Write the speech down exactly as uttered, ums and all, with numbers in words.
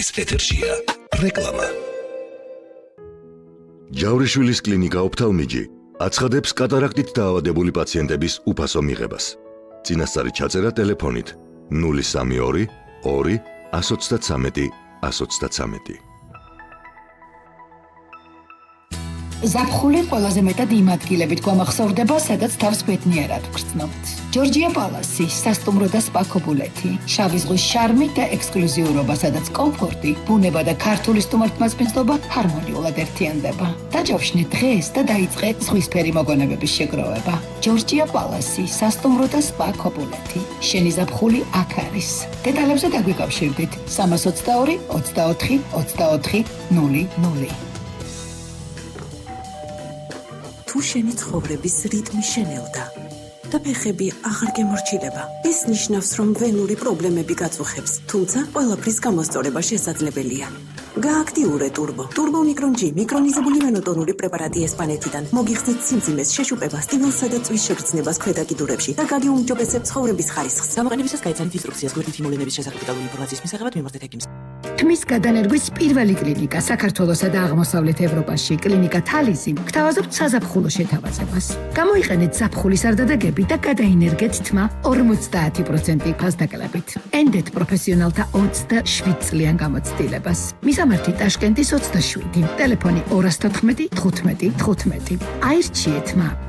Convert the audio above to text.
ეთერშია რეკლამა. ჯავრიშვილის კლინიკა ოფთალმიჯი აცხადებს კატარაქტით დაავადებული პაციენტების უფასო მიღებას. წინასწარი ჩაწერა ტელეფონით ნული სამი ორი ორი ათს ოცდათრამეტი ათს ოცდათრამეტი. ზაფხული ყველაზე მეტად იმ ადგილებით გვამახსოვრდება, სადაც თავს ბედნიერად ვგრძნობთ. ჯორჯია პალასი, სასტუმრო და სპა ქობულეთი, შავი ზღვის შარმი და ექსკლუზიურობა, სადაც კომფორტი, ბუნება და ქართული სტუმართმასპინძლობა ჰარმონიულად ერთიანდება. დაჯავშნე დღეს და დაიწყე ზღვისფერი მოგონებების შეგროვება. ჯორჯია პალასი, სასტუმრო და სპა ქობულეთი. შენი ზაფხული აქ არის. დეტალებზე დაგვიკავშირდით სამას ოცდაორი ოცდაოთხი ოცდაოთხი ნული ნული. თუ შენი ცხოვრების რიტმი შენელდა და ფეხები აღარ გემორჩილება, ეს ნიშნავს, რომ ვენური პრობლემები გაწუხებს, თუმცა ყველაფრის გამოსწორება შესაძლებელია. გააქტიურე ტურბო. ტურბო მიკრონ ჯი მიკრონიზებული ვენოტონური პრეპარატი ესპანეთიდან მოგიხსნით სიმძიმეს, შეშუპებას, ტივილსა და წვის შეგრძნებას ქვედა კიდურებში და გაგიუმჯობესებს ცხოვრების ხარისხს. გამოყენებისას გაიცანით ინსტრუქციას გვერდით იმოვლენების შესახებ დეტალური ინფორმაციის მისაღებად მიმართეთ ჰეკიმს. თმის გადანერგვის პირველი კლინიკა საქართველოსა და აღმოსავლეთ ევროპაში, კლინიკა თალისი, გთავაზობთ საზაფხულო შეთავაზებას. გამოიყენეთ ზაფხულის არდადეგები და გადაინერგეთ თმა ორმოცდაათი პროცენტი ფასდაკლებით. ენდეთ პროფესიონალთა ოცდაშვიდ წლიან გამოცდილებას. მისამართი ტაშკენტის ოცდაშვიდი, ტელეფონი ორას თოთხმეტი თხუთმეტი თხუთმეტი. აირჩიეთ თმა.